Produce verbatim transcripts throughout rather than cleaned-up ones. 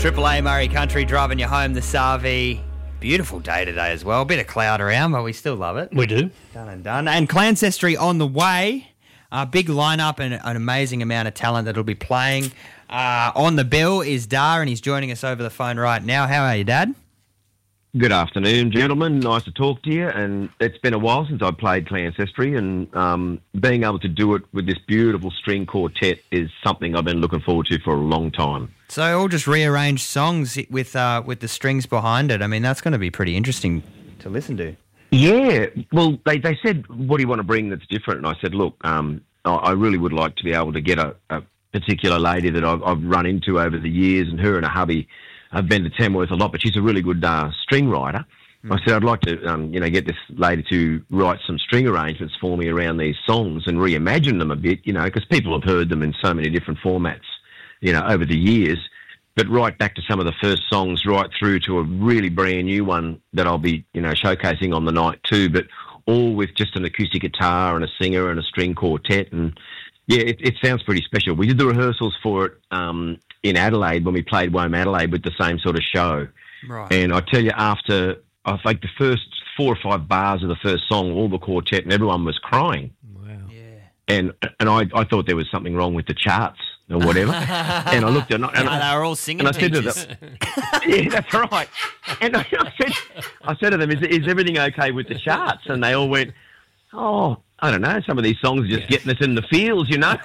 Triple A Murray Country driving you home this R V. Beautiful day today as well. A bit of cloud around, but we still love it. We do. Done and done. And Clancestry on the way. A big lineup and an amazing amount of talent that'll be playing. Uh, on the bill is Dar, and he's joining us over the phone right now. How are you, Dad? Good afternoon, gentlemen. Nice to talk to you. And it's been a while since I played Clancestry, and um, being able to do it with this beautiful string quartet is something I've been looking forward to for a long time. So all just rearranged songs with uh, with the strings behind it. I mean, that's going to be pretty interesting to listen to. Yeah. Well, they, they said, what do you want to bring that's different? And I said, look, um, I, I really would like to be able to get a, a particular lady that I've, I've run into over the years, and her and her hubby have been to Tamworth a lot, but she's a really good uh, string writer. Mm. I said, I'd like to, um, you know, get this lady to write some string arrangements for me around these songs and reimagine them a bit, you know, because people have heard them in so many different formats, you know, over the years. But right back to some of the first songs, right through to a really brand new one that I'll be, you know, showcasing on the night too, but all with just an acoustic guitar and a singer and a string quartet. And yeah, it, it sounds pretty special. We did the rehearsals for it um, in Adelaide when we played Wome Adelaide with the same sort of show. Right. And I tell you, after I think the first four or five bars of the first song, all the quartet and everyone was crying. Wow. Yeah. And and I, I thought there was something wrong with the charts or whatever. And I looked at and, And I, they were all singing and I said to teachers. them, yeah, that's right. And I, I said, I said to them, is, is everything okay with the charts? And they all went, oh, I don't know. Some of these songs are just Yeah. getting us in the feels, you know.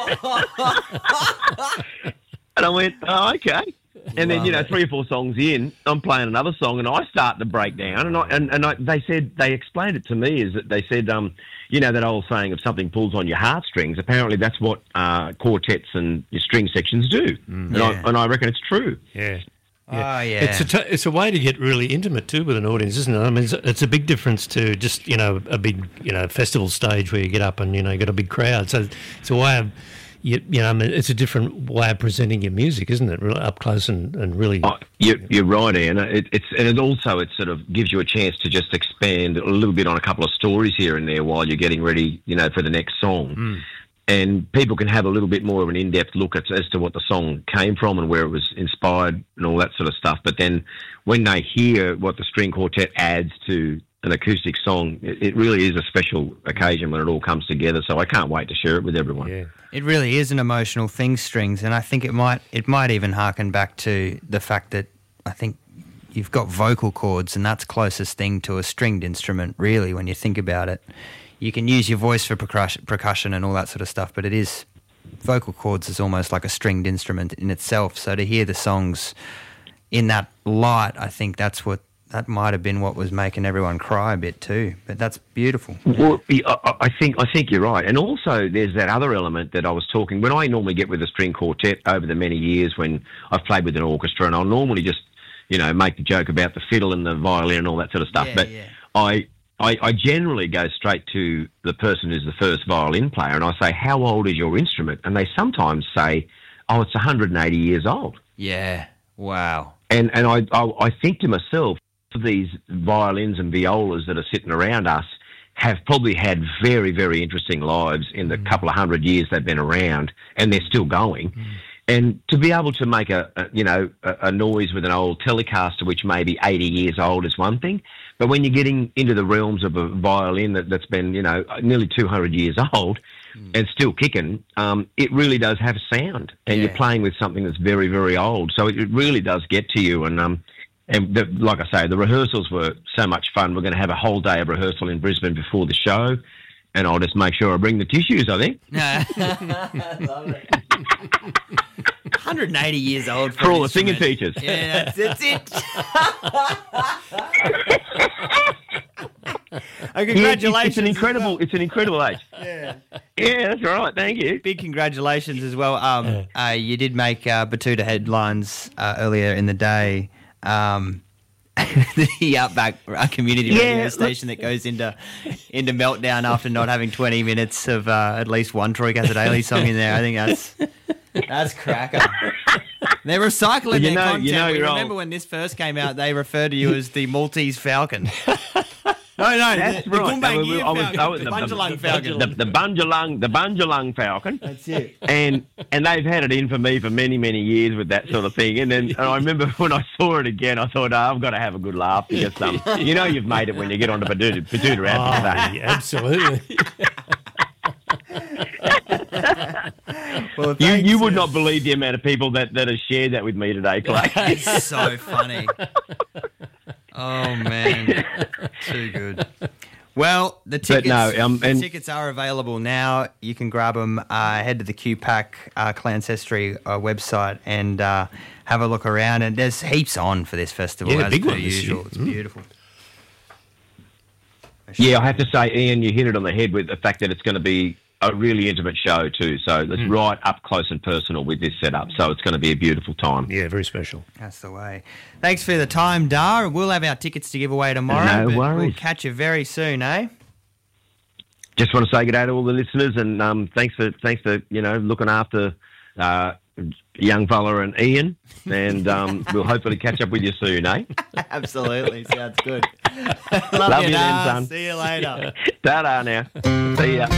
And I went, oh, okay. And then, you know, three or four songs in, I'm playing another song, and I start to break down. And I, and, and I, they said, they explained it to me, is that they said, um, you know, that old saying, if something pulls on your heartstrings, apparently that's what uh, quartets and your string sections do. Mm. And, Yeah. I, and I reckon it's true. Yeah. Oh, yeah. It's a t- it's a way to get really intimate too with an audience, isn't it? I mean, it's, it's a big difference to just, you know, a big, you know, festival stage where you get up and, you know, you got a big crowd. So it's a way of, you, you know, I mean, it's a different way of presenting your music, isn't it? Really up close and, and really. Oh, you're, you're right, Ian. It, it's and it also it sort of gives you a chance to just expand a little bit on a couple of stories here and there while you're getting ready, you know, for the next song. Mm. And people can have a little bit more of an in-depth look at, as to what the song came from and where it was inspired and all that sort of stuff. But then when they hear what the string quartet adds to an acoustic song, it, it really is a special occasion when it all comes together. So I can't wait to share it with everyone. Yeah. It really is an emotional thing, strings, and I think it might it might even harken back to the fact that I think you've got vocal cords, and that's closest thing to a stringed instrument, really, when you think about it. You can use your voice for percussion, percussion and all that sort of stuff, but it is vocal cords is almost like a stringed instrument in itself. So to hear the songs in that light, I think that's what that might have been what was making everyone cry a bit too. But that's beautiful. Well, I I think I think you're right, and also there's that other element that I was talking. When I normally get with a string quartet over the many years when I've played with an orchestra, and I'll normally just, you know, make the joke about the fiddle and the violin and all that sort of stuff. Yeah, but yeah. I. I, I generally go straight to the person who's the first violin player, and I say, how old is your instrument? And they sometimes say, oh, it's one hundred eighty years old. Yeah. Wow. And and I, I, I think to myself, these violins and violas that are sitting around us have probably had very, very interesting lives in the mm. couple of hundred years they've been around, and they're still going. Mm. And to be able to make a, a you know a, a noise with an old Telecaster, which may be eighty years old, is one thing. But when you're getting into the realms of a violin that, that's been, you know, nearly two hundred years old mm. and still kicking, um, it really does have sound. And Yeah. you're playing with something that's very, very old. So it, it really does get to you. And um, and the, like I say, the rehearsals were so much fun. We're going to have a whole day of rehearsal in Brisbane before the show. And I'll just make sure I bring the tissues, I think. Love it. one hundred eighty years old for, For an all the singing instrument. teachers. Yeah, that's, that's it. Oh, congratulations! Yeah, it's an incredible, it's an incredible age. Yeah, yeah, that's all right. Thank you. big congratulations as well. Um, uh, you did make uh, Batuta headlines uh, earlier in the day. Um, the Outback uh, community Yeah, radio look- station that goes into into meltdown after not having twenty minutes of uh, at least one Troy Casadei song in there. I think that's that's cracker. They're recycling You their know- content. you know we you're remember old. when this first came out, they referred to you as the Maltese Falcon. No, no, That's the, the right. Kumbang No, we- Year I was- Falcon, I was- the the- Bunjalung the- Falcon. the, the Bunjalung, the Bunjalung Falcon. That's it. And and they've had it in for me for many, many years with that sort of thing. And then and I remember when I saw it again, I thought, oh, I've got to have a good laugh because um, you know you've made it when you get onto Paduta, Paduta Oh, after yeah, absolutely. Well, You thanks, you would uh, not believe the amount of people that, that have shared that with me today, Clay. It's so funny. Oh man, too good. Well, the tickets, no, um, the and- tickets are available now. You can grab them. Uh, head to the Q PAC uh, Clancestry uh, website and uh, have a look around. And there's heaps on for this festival, Yeah, as big per one this usual. year. It's Mm. beautiful. Yeah, I have to say, Ian, you hit it on the head with the fact that it's going to be a really intimate show too. So it's Mm. right up close and personal with this setup. So it's going to be a beautiful time. Yeah, very special. That's the way. Thanks for the time, Dar. We'll have our tickets to give away tomorrow. No but We'll worries. catch you very soon, eh? Just want to say good day to all the listeners, and um, thanks for thanks for you know looking after uh, young fella and Ian, and um, we'll hopefully catch up with you soon, eh? Absolutely. Sounds good. Love, Love you, you then, Dar. son. See you later. Ta-da now. See ya.